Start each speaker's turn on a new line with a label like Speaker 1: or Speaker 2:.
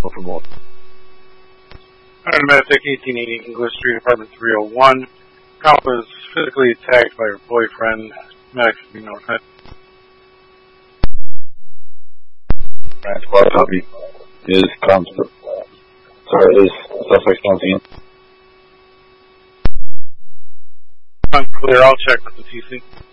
Speaker 1: Or for both.
Speaker 2: Alright, Medic 1880 English Street, apartment 301. Cop was physically attacked by her boyfriend. Medic should be notified.
Speaker 3: Squad copy. Is suspect once again?
Speaker 2: Unclear, I'll check with the TC.